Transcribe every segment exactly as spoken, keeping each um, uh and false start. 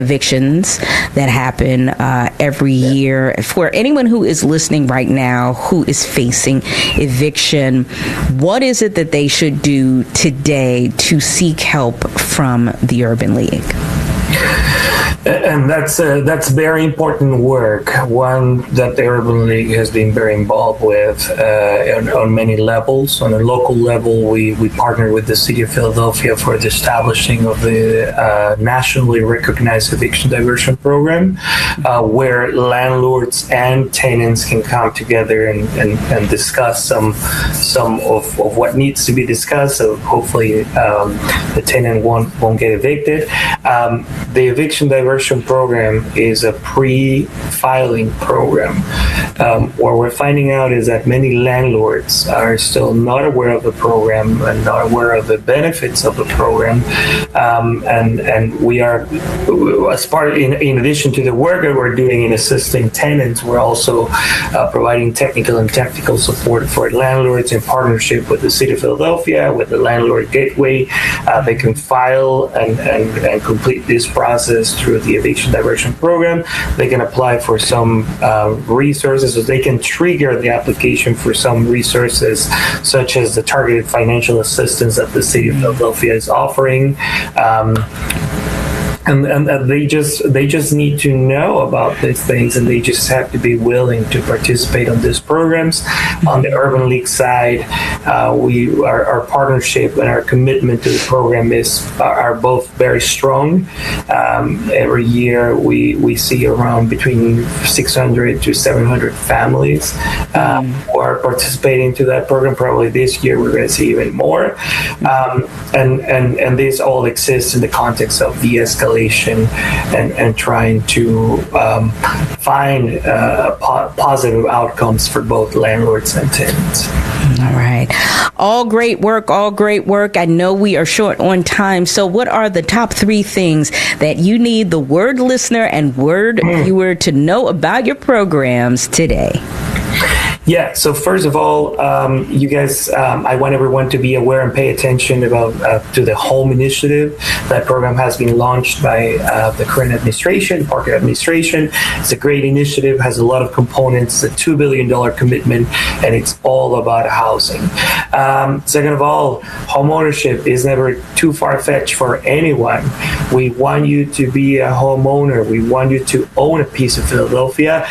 evictions that happen uh, every year. For anyone who is listening right now who is facing eviction, what is it that they should do today to seek help from the Urban League? And that's uh, that's very important work, one that the Urban League has been very involved with uh, on, on many levels. On a local level, we, we partner with the City of Philadelphia for the establishing of the uh, nationally recognized eviction diversion program, uh, where landlords and tenants can come together and, and, and discuss some some of, of what needs to be discussed. So hopefully um, the tenant won't, won't get evicted. Um, the eviction diversion program is a pre-filing program. Um, what we're finding out is that many landlords are still not aware of the program and not aware of the benefits of the program. Um, and and we are, as part, in, in addition to the work that we're doing in assisting tenants, we're also uh, providing technical and tactical support for landlords in partnership with the City of Philadelphia, with the Landlord Gateway. Uh, they can file and, and, and complete this process through the eviction diversion program. They can apply for some uh, resources, so they can trigger the application for some resources, such as the targeted financial assistance that the City of Philadelphia is offering. Um, And, and uh, they just they just need to know about these things, and they just have to be willing to participate on these programs. On the Urban League side, uh, we our, our partnership and our commitment to the program is are, are both very strong. Um, every year, we we see around between six hundred to seven hundred families um, who are participating to that program. Probably this year, we're going to see even more. Um, and and and this all exists in the context of de-escalation. And, and trying to um, find uh, po- positive outcomes for both landlords and tenants. All right. All great work, all great work. I know we are short on time. So what are the top three things that you need the Word listener and Word mm. viewer to know about your programs today? Yeah, so first of all, um, you guys, um, I want everyone to be aware and pay attention about uh, to the HOME initiative. That program has been launched by uh, the current administration, Parker administration. It's a great initiative, has a lot of components, a two billion dollars commitment, and it's all about housing. Um, second of all, home ownership is never too far-fetched for anyone. We want you to be a homeowner. We want you to own a piece of Philadelphia.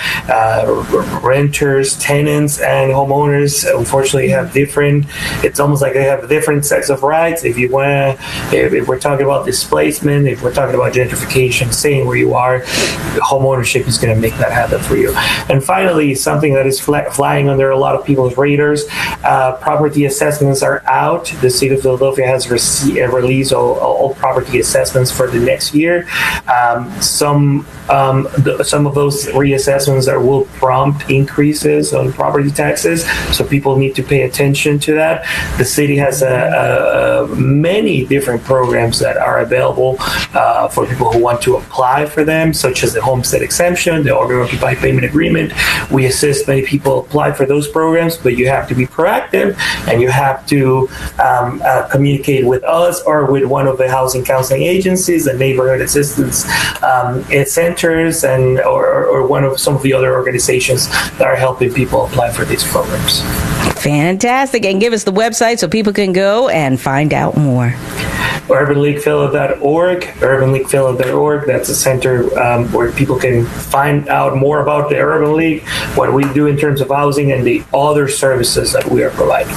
Uh, renters, tenants, and homeowners unfortunately have different, it's almost like they have different sets of rights. If you want to, if, if we're talking about displacement, if we're talking about gentrification, staying where you are, home ownership is going to make that happen for you. And finally, something that is fly, flying under a lot of people's radars, uh, property assessments are out. The City of Philadelphia has rece- released all, all property assessments for the next year. Um, some um, the, some of those reassessments are, will prompt increases on property taxes, so people need to pay attention to that. The city has a, a, many different programs that are available uh, for people who want to apply for them, such as the homestead exemption, the owner-occupied payment agreement. We assist many people apply for those programs, but you have to be proactive and you have to um, uh, communicate with us or with one of the housing counseling agencies, the neighborhood assistance um, centers, and or, or one of some of the other organizations that are helping people apply for these programs. Fantastic. And give us the website so people can go and find out more. urban league phila dot org, urban league phila dot org. That's a center um, where people can find out more about the Urban League, what we do in terms of housing, and the other services that we are providing.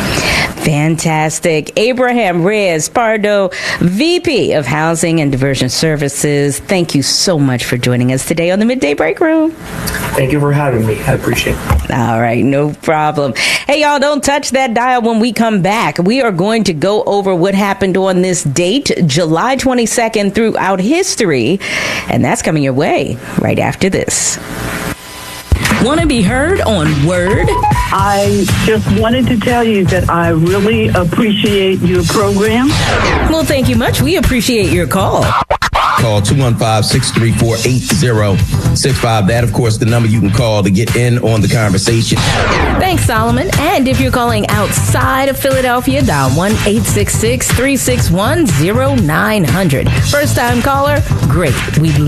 Fantastic. Abraham Reyes Pardo, V P of Housing and Diversion Services. Thank you so much for joining us today on the Midday Break Room. Thank you for having me. I appreciate it. All right, no problem. Hey, y'all, don't touch that dial when we come back. We are going to go over what happened on this date, July twenty-second, throughout history. And that's coming your way right after this. Want to be heard on Word? I just wanted to tell you that I really appreciate your program. Well, thank you much. We appreciate your call. Call two one five, six three four, eight zero six five. That, of course, the number you can call to get in on the conversation. Thanks, Solomon. And if you're calling outside of Philadelphia, dial one eight six six, three six one, zero nine hundred. First time caller, great. We